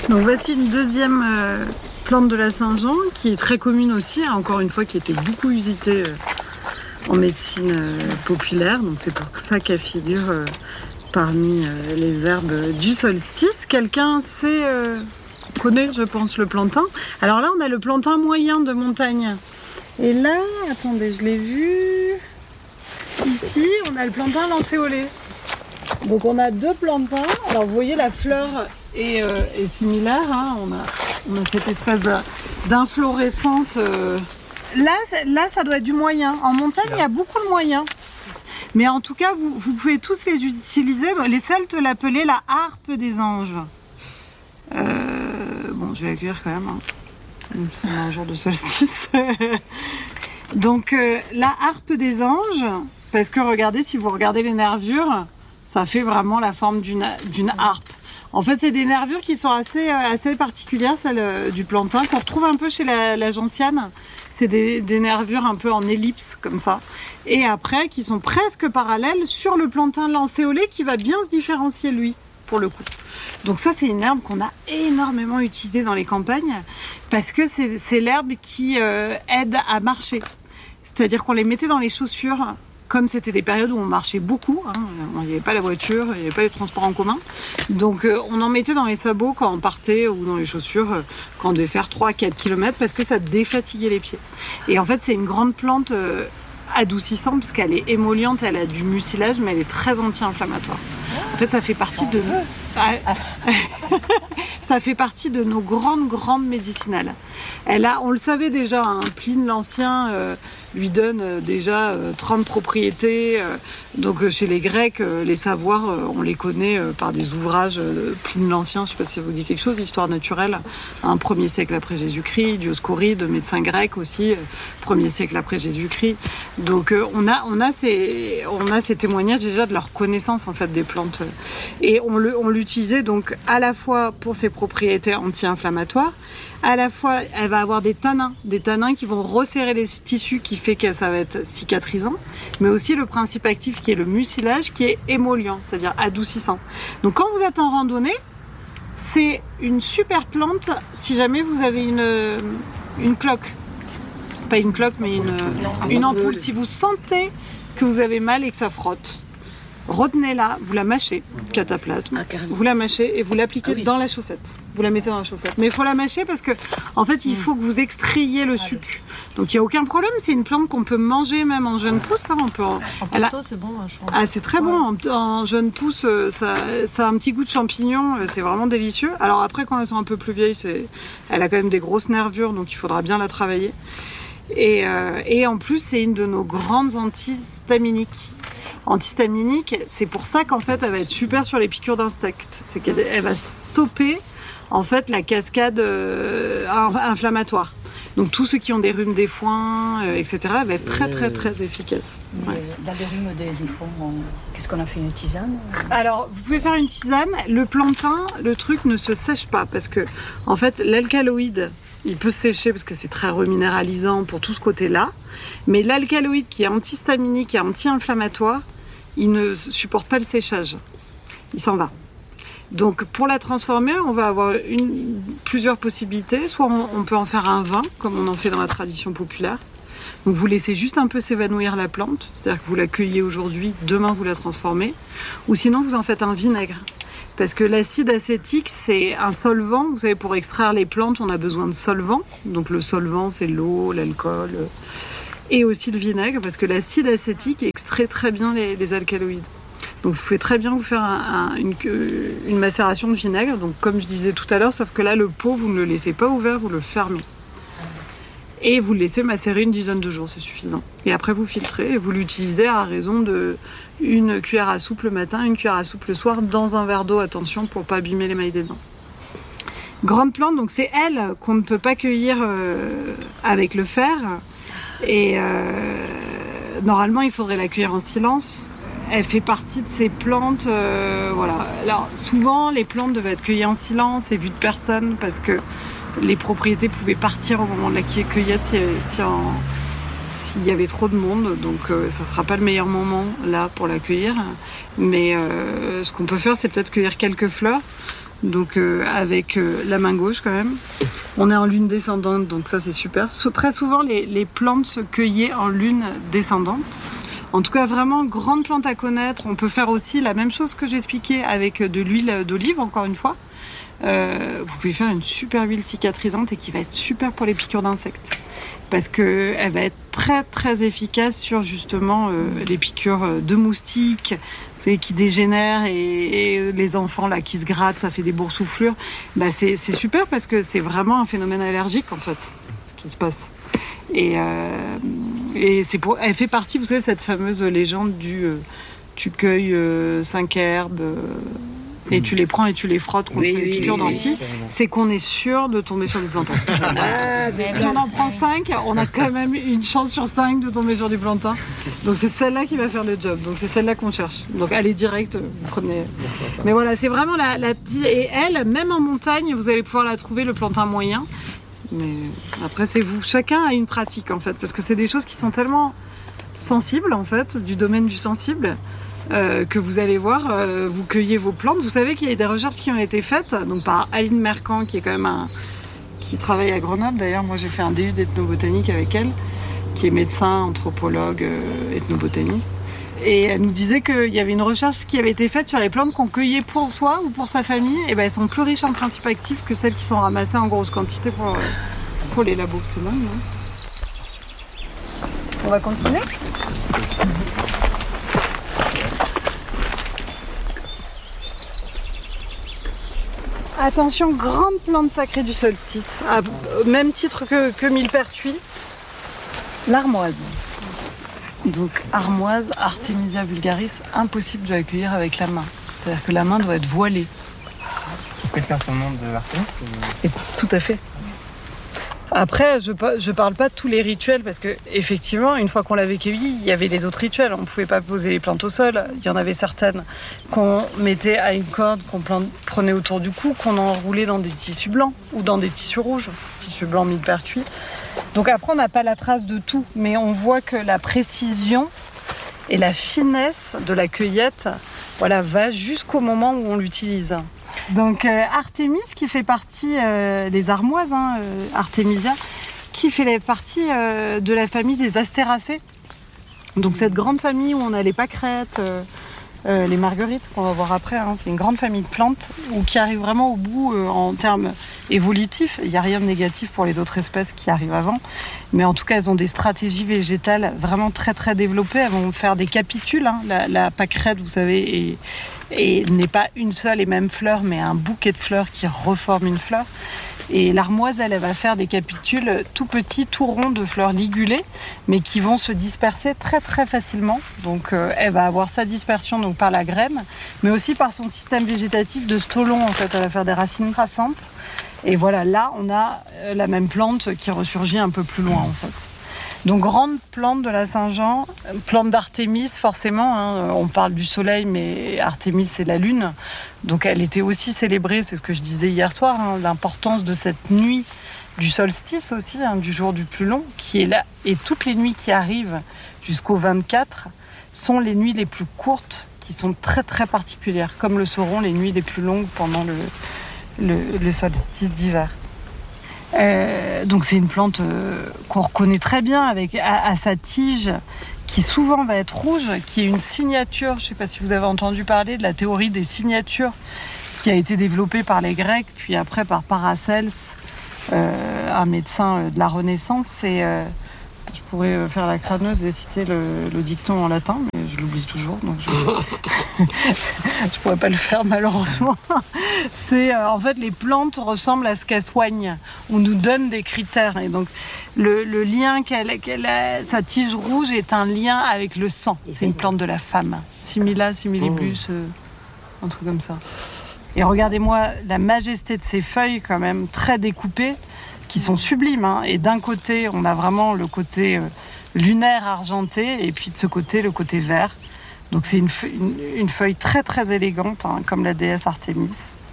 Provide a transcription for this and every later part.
Donc voici une deuxième plante de la Saint-Jean qui est très commune aussi, encore une fois qui était beaucoup usitée en médecine populaire. Donc c'est pour ça qu'elle figure parmi les herbes du solstice. Quelqu'un connaît, je pense, le plantain. Alors là, on a le plantain moyen de montagne. Et là, attendez, je l'ai vu. Ici, on a le plantain lancéolé. Donc on a deux plantains. Alors vous voyez, la fleur est similaire. Hein. On a cette espèce d'inflorescence. Là, ça doit être du moyen. En montagne, il y a beaucoup de moyen. Mais en tout cas, vous pouvez tous les utiliser. Les Celtes l'appelaient la harpe des anges. Bon, je vais l'accueillir quand même. Hein. C'est un jour de solstice. Donc, la harpe des anges, parce que regardez, si vous regardez les nervures, ça fait vraiment la forme d'une harpe. En fait, c'est des nervures qui sont assez particulières, celles du plantain, qu'on retrouve un peu chez la gentiane. C'est des nervures un peu en ellipse, comme ça. Et après, qui sont presque parallèles sur le plantain lancéolé, qui va bien se différencier, lui, pour le coup. Donc ça, c'est une herbe qu'on a énormément utilisée dans les campagnes, parce que c'est l'herbe qui aide à marcher. C'est-à-dire qu'on les mettait dans les chaussures. Comme c'était des périodes où on marchait beaucoup, hein, il n'y avait pas la voiture, il n'y avait pas les transports en commun. Donc on en mettait dans les sabots quand on partait ou dans les chaussures quand on devait faire 3-4 km parce que ça défatiguait les pieds. Et en fait, c'est une grande plante adoucissante parce qu'elle est émolliente, elle a du mucilage, mais elle est très anti-inflammatoire. En fait, ça fait partie de... ça fait partie de nos grandes médicinales. On le savait déjà, hein, Pline l'Ancien lui donne déjà 30 propriétés. Donc chez les Grecs, les savoirs, on les connaît par des ouvrages. Pline l'Ancien, je ne sais pas si ça vous dit quelque chose, Histoire naturelle, 1er siècle après Jésus-Christ, Dioscoride, médecin grec aussi, 1er siècle après Jésus-Christ. Donc on a ces témoignages déjà de leur connaissance en fait des plantes. Et on l'utilisait donc à la fois pour ses propriétés anti-inflammatoires, à la fois elle va avoir des tanins qui vont resserrer les tissus qui fait que ça va être cicatrisant, mais aussi le principe actif qui est le mucilage qui est émollient, c'est-à-dire adoucissant. Donc quand vous êtes en randonnée, c'est une super plante si jamais vous avez une cloque. Pas une cloque, mais une ampoule. Si vous sentez que vous avez mal et que ça frotte, retenez-la, vous la mâchez, cataplasme, vous la mâchez et vous l'appliquez dans la chaussette. Vous la mettez dans la chaussette. Mais il faut la mâcher parce que, en fait, il faut que vous extrayiez le suc. Donc il n'y a aucun problème, c'est une plante qu'on peut manger même en jeune pousse. Hein, en pesto, c'est bon. C'est très bon. En jeune pousse, ça a un petit goût de champignon, c'est vraiment délicieux. Alors après, quand elles sont un peu plus vieilles, elle a quand même des grosses nervures, donc il faudra bien la travailler. Et en plus, c'est une de nos grandes antihistaminiques. C'est pour ça qu'en fait, elle va être super sur les piqûres d'insectes. C'est qu'elle va stopper en fait la cascade inflammatoire. Donc tous ceux qui ont des rhumes des foins, etc., elle va être très efficace. Ouais. Dans les rhumes des foins, qu'est-ce qu'on a fait, une tisane? Alors, vous pouvez faire une tisane. Le plantain, le truc ne se sèche pas parce que en fait, l'alcaloïde, il peut se sécher parce que c'est très reminéralisant pour tout ce côté-là. Mais l'alcaloïde qui est antihistaminique et anti-inflammatoire, il ne supporte pas le séchage. Il s'en va. Donc pour la transformer, on va avoir plusieurs possibilités. Soit on peut en faire un vin, comme on en fait dans la tradition populaire. Donc vous laissez juste un peu s'évanouir la plante, c'est-à-dire que vous la cueillez aujourd'hui, demain vous la transformez. Ou sinon vous en faites un vinaigre. Parce que l'acide acétique, c'est un solvant. Vous savez, pour extraire les plantes, on a besoin de solvant. Donc le solvant, c'est l'eau, l'alcool... et aussi le vinaigre, parce que l'acide acétique extrait très bien les alcaloïdes. Donc vous pouvez très bien vous faire une macération de vinaigre, donc comme je disais tout à l'heure, sauf que là le pot, vous ne le laissez pas ouvert, vous le fermez. Et vous le laissez macérer une dizaine de jours, c'est suffisant. Et après vous filtrez et vous l'utilisez à raison de une cuillère à soupe le matin, une cuillère à soupe le soir, dans un verre d'eau, attention pour ne pas abîmer l'émail des dents. Grande plante, donc c'est elle qu'on ne peut pas cueillir avec le fer. Et normalement, il faudrait la cueillir en silence. Elle fait partie de ces plantes. Voilà. Alors, souvent, les plantes devaient être cueillies en silence et vues de personne parce que les propriétés pouvaient partir au moment de la cueillette s'il y avait trop de monde. Donc, ça ne sera pas le meilleur moment là pour la cueillir. Mais ce qu'on peut faire, c'est peut-être cueillir quelques fleurs. Donc avec la main gauche quand même. On est en lune descendante, donc ça c'est super. Très souvent les plantes se cueillaient en lune descendante. En tout cas, vraiment, grande plante à connaître. On peut faire aussi la même chose que j'expliquais avec de l'huile d'olive, encore une fois. Vous pouvez faire une super huile cicatrisante et qui va être super pour les piqûres d'insectes. Parce qu'elle va être très très efficace sur justement les piqûres de moustiques, vous savez, qui dégénèrent et les enfants là qui se grattent, ça fait des boursouflures. Bah, c'est super parce que c'est vraiment un phénomène allergique en fait, ce qui se passe. Et elle fait partie, vous savez, cette fameuse légende du tu cueilles 5 herbes et tu les prends et tu les frottes contre les piqûres d'ortie. C'est qu'on est sûr de tomber sur du plantain. Si on en prend 5, on a quand même une chance sur 5 de tomber sur du plantain. Donc c'est celle-là qui va faire le job. Donc c'est celle-là qu'on cherche. Donc allez direct, vous prenez. Mais voilà, c'est vraiment la petite. Et elle, même en montagne, vous allez pouvoir la trouver, le plantain moyen. Mais après c'est vous, chacun a une pratique en fait, parce que c'est des choses qui sont tellement sensibles en fait, du domaine du sensible, que vous allez voir, vous cueillez vos plantes. Vous savez qu'il y a des recherches qui ont été faites donc par Aline Mercant, qui est quand même qui travaille à Grenoble. D'ailleurs moi j'ai fait un DU d'ethnobotanique avec elle, qui est médecin, anthropologue, ethnobotaniste. Et elle nous disait qu'il y avait une recherche qui avait été faite sur les plantes qu'on cueillait pour soi ou pour sa famille. Et ben elles sont plus riches en principes actifs que celles qui sont ramassées en grosse quantité pour les labos. C'est dingue, non ? On va continuer ? Attention, grande plante sacrée du solstice, au même titre que millepertuis, l'armoise. Donc armoise, Artemisia vulgaris, impossible de l'accueillir avec la main. C'est-à-dire que la main doit être voilée. Quelqu'un son nom de Artemis Et tout à fait. Après, je parle pas de tous les rituels parce que effectivement, une fois qu'on l'avait cueilli, il y avait les autres rituels. On pouvait pas poser les plantes au sol. Il y en avait certaines qu'on mettait à une corde, qu'on prenait autour du cou, qu'on enroulait dans des tissus blancs ou dans des tissus rouges, tissus blancs millepertuis. Donc après, on n'a pas la trace de tout, mais on voit que la précision et la finesse de la cueillette, voilà, va jusqu'au moment où on l'utilise. Donc Artémis, qui fait partie des armoises, Artemisia, qui fait partie de la famille des astéracées. Donc cette grande famille où on a les pâquerettes, les marguerites qu'on va voir après, c'est une grande famille de plantes qui arrive vraiment au bout en termes évolutifs. Il n'y a rien de négatif pour les autres espèces qui arrivent avant, mais en tout cas elles ont des stratégies végétales vraiment très très développées. Elles vont faire des capitules, la pâquerette, vous savez, et n'est pas une seule et même fleur, mais un bouquet de fleurs qui reforme une fleur. Et l'armoise, elle va faire des capitules tout petits, tout ronds de fleurs ligulées, mais qui vont se disperser très très facilement. Donc elle va avoir sa dispersion donc, par la graine, mais aussi par son système végétatif de stolon. En fait, elle va faire des racines traçantes. Et voilà, là, on a la même plante qui ressurgit un peu plus loin, en fait. Donc, grande plante de la Saint-Jean, plante d'Artémis, forcément. On parle du soleil, mais Artémis, c'est la lune. Donc, elle était aussi célébrée, c'est ce que je disais hier soir, l'importance de cette nuit du solstice aussi, du jour du plus long, qui est là. Et toutes les nuits qui arrivent jusqu'au 24 sont les nuits les plus courtes, qui sont très, très particulières, comme le seront les nuits les plus longues pendant le solstice d'hiver. Donc c'est une plante qu'on reconnaît très bien avec à sa tige qui souvent va être rouge, qui est une signature, je ne sais pas si vous avez entendu parler de la théorie des signatures qui a été développée par les Grecs, puis après par Paracelse, un médecin de la Renaissance. Et je pourrais faire la crâneuse et citer le dicton en latin, mais je l'oublie toujours, donc je ne pourrais pas le faire malheureusement. C'est en fait les plantes ressemblent à ce qu'elles soignent. On nous donne des critères et donc le lien qu'elle a, sa tige rouge est un lien avec le sang. C'est une plante de la femme, Simila, similibus, un truc comme ça. Et regardez-moi la majesté de ces feuilles quand même très découpées, qui sont sublimes. Et d'un côté, on a vraiment le côté lunaire argenté, et puis de ce côté, le côté vert. Donc c'est une feuille très très élégante, comme la déesse Artémis.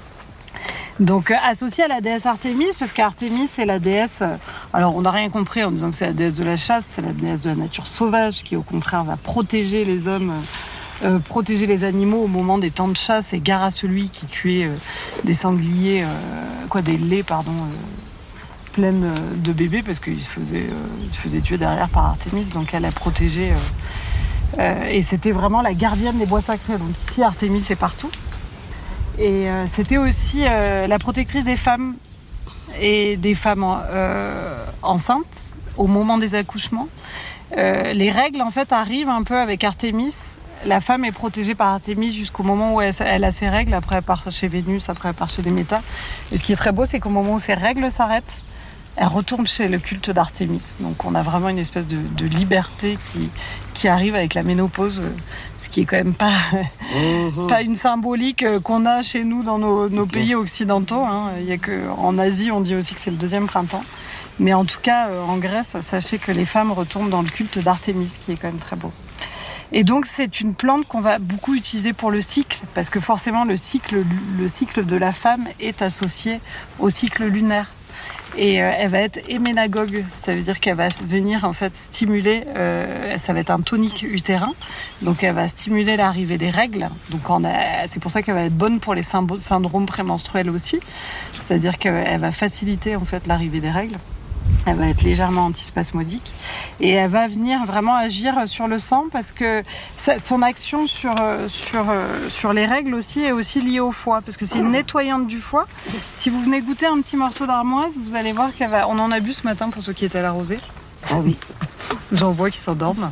Donc associée à la déesse Artémis, parce qu'Artémis c'est la déesse, alors on n'a rien compris en disant que c'est la déesse de la chasse, c'est la déesse de la nature sauvage, qui au contraire va protéger les hommes protéger les animaux au moment des temps de chasse, et gare à celui qui tuait des sangliers, des laits, pleines de bébés, parce qu'il se faisait tuer derrière par Artémis, donc elle a protégé. Et c'était vraiment la gardienne des bois sacrés. Donc ici, Artémis est partout. Et c'était aussi la protectrice des femmes et des femmes enceintes au moment des accouchements. Les règles en fait arrivent un peu avec Artémis. La femme est protégée par Artémis jusqu'au moment où elle a ses règles. Après elle part chez Vénus, après elle part chez Déméter. Et ce qui est très beau, c'est qu'au moment où ses règles s'arrêtent, elle retourne chez le culte d'Artémis. Donc on a vraiment une espèce de liberté qui arrive avec la ménopause, ce qui est quand même pas une symbolique qu'on a chez nous dans nos pays occidentaux. Il y a qu'en Asie, on dit aussi que c'est le deuxième printemps. Mais en tout cas, en Grèce, sachez que les femmes retournent dans le culte d'Artémis, qui est quand même très beau. Et donc c'est une plante qu'on va beaucoup utiliser pour le cycle, parce que forcément le cycle de la femme est associé au cycle lunaire. Et elle va être héménagogue, c'est-à-dire qu'elle va venir en fait stimuler, ça va être un tonique utérin, donc elle va stimuler l'arrivée des règles. Donc c'est pour ça qu'elle va être bonne pour les syndromes prémenstruels aussi, c'est-à-dire qu'elle va faciliter en fait l'arrivée des règles. Elle va être légèrement antispasmodique et elle va venir vraiment agir sur le sang, parce que son action sur les règles aussi est aussi liée au foie, parce que c'est une nettoyante du foie. Si vous venez goûter un petit morceau d'armoise, vous allez voir on en a bu ce matin pour ceux qui étaient à la rosée. Ah oui. J'en vois qui s'endorment.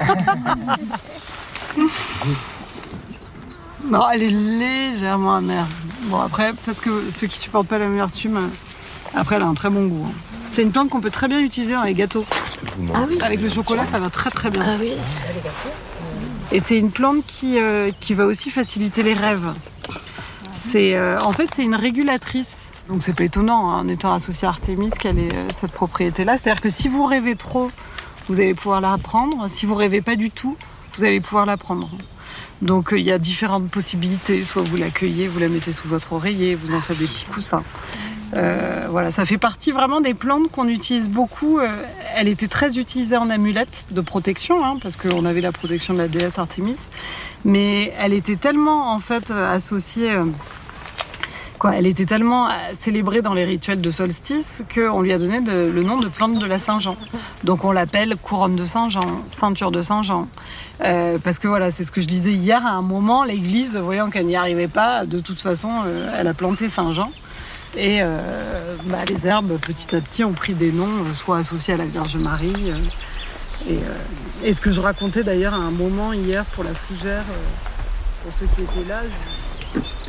Non, elle est légèrement amère. Bon, après, peut-être que ceux qui supportent pas l'amertume, après elle a un très bon goût. C'est une plante qu'on peut très bien utiliser dans les gâteaux. Ah oui. Avec le chocolat, ça va très très bien. Ah oui. Et c'est une plante qui va aussi faciliter les rêves. En fait, c'est une régulatrice. Donc c'est pas étonnant, en étant associée à Artémis, qu'elle ait cette propriété-là. C'est-à-dire que si vous rêvez trop, vous allez pouvoir la prendre. Si vous rêvez pas du tout, vous allez pouvoir la prendre. Donc il y a différentes possibilités. Soit vous l'accueillez, vous la mettez sous votre oreiller, vous en faites des petits coussins. Voilà, ça fait partie vraiment des plantes qu'on utilise beaucoup. Elle était très utilisée en amulette de protection, parce qu'on avait la protection de la déesse Artémis. Mais elle était tellement en fait associée, elle était tellement célébrée dans les rituels de solstice qu'on lui a donné le nom de plante de la Saint-Jean. Donc on l'appelle couronne de Saint-Jean, ceinture de Saint-Jean. Parce que voilà, c'est ce que je disais hier, à un moment, l'église, voyant qu'elle n'y arrivait pas, de toute façon, elle a planté Saint-Jean. Et les herbes, petit à petit, ont pris des noms, soit associés à la Vierge Marie. Et ce que je racontais d'ailleurs à un moment hier pour la fougère, pour ceux qui étaient là,